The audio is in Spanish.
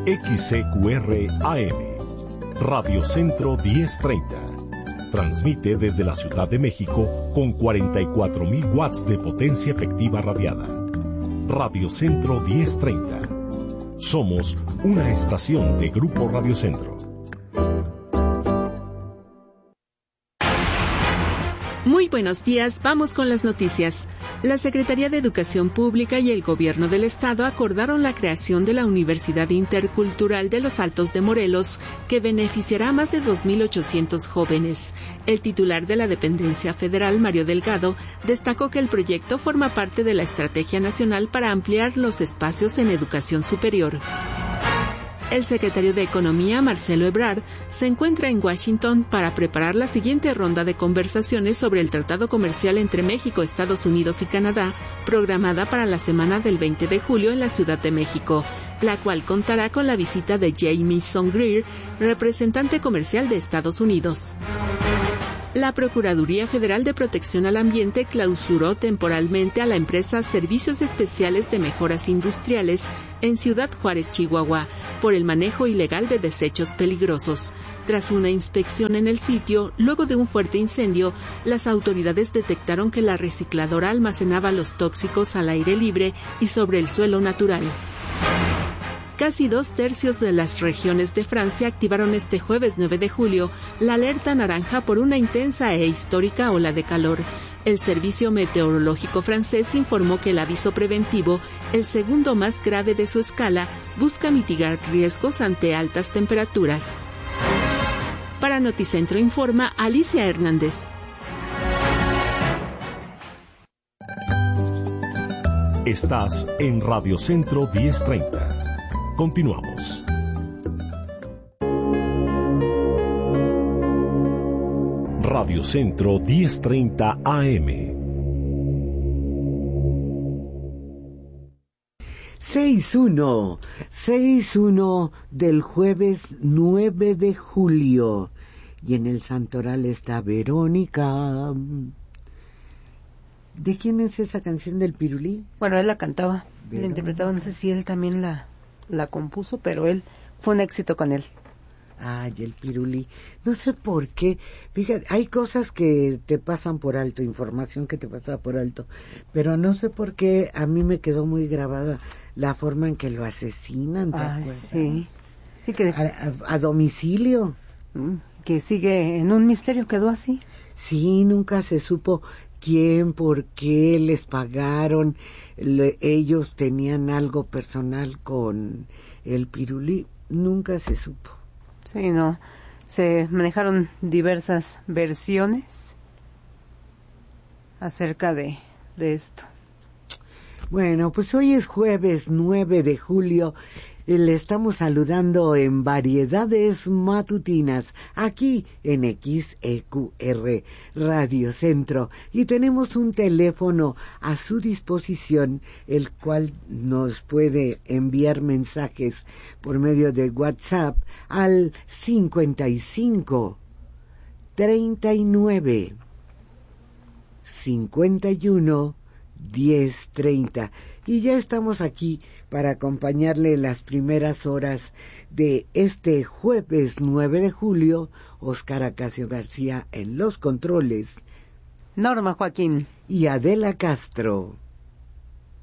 XCQR AM, Radio Centro 1030. Transmite desde la Ciudad de México con 44,000 watts de potencia efectiva radiada. Radio Centro 1030. Somos una estación de Grupo Radio Centro. Muy buenos días, vamos con las noticias. La Secretaría de Educación Pública y el Gobierno del Estado acordaron la creación de la Universidad Intercultural de los Altos de Morelos, que beneficiará a más de 2,800 jóvenes. El titular de la dependencia federal, Mario Delgado, destacó que el proyecto forma parte de la Estrategia Nacional para ampliar los espacios en educación superior. El secretario de Economía, Marcelo Ebrard, se encuentra en Washington para preparar la siguiente ronda de conversaciones sobre el Tratado Comercial entre México, Estados Unidos y Canadá, programada para la semana del 20 de julio en la Ciudad de México, la cual contará con la visita de Jamieson Greer, representante comercial de Estados Unidos. La Procuraduría Federal de Protección al Ambiente clausuró temporalmente a la empresa Servicios Especiales de Mejoras Industriales en Ciudad Juárez, Chihuahua, por el manejo ilegal de desechos peligrosos. Tras una inspección en el sitio, luego de un fuerte incendio, las autoridades detectaron que la recicladora almacenaba los tóxicos al aire libre y sobre el suelo natural. Casi 2/3 de las regiones de Francia activaron este jueves 9 de julio la alerta naranja por una intensa e histórica ola de calor. El Servicio Meteorológico francés informó que el aviso preventivo, el segundo más grave de su escala, busca mitigar riesgos ante altas temperaturas. Para Noticentro informa Alicia Hernández. Estás en Radio Centro 1030. Continuamos. Radio Centro 1030 AM. 6-1 del jueves 9 de julio. Y en el santoral está Verónica. ¿De quién es esa canción del Pirulí? Bueno, él la cantaba, la interpretaba, no sé si él también la compuso, pero él fue un éxito con él. Ay, el Pirulí. No sé por qué. Fíjate, hay cosas que te pasan por alto, información que te pasa por alto, pero no sé por qué a mí me quedó muy grabada la forma en que lo asesinan, ¿te acuerdas? Sí. Sí que a domicilio. Que sigue en un misterio, quedó así. Sí, nunca se supo quién, por qué les pagaron. Ellos tenían algo personal con el Pirulí, nunca se supo. Sí, no, se manejaron diversas versiones acerca de esto. Bueno, pues hoy es jueves 9 de julio. Le estamos saludando en Variedades Matutinas, aquí en XEQR Radio Centro. Y tenemos un teléfono a su disposición, el cual nos puede enviar mensajes por medio de WhatsApp al 55 39 51 10:30. Y ya estamos aquí para acompañarle las primeras horas de este jueves 9 de julio. Óscar Acacio García en los controles. Norma Joaquín. Y Adela Castro.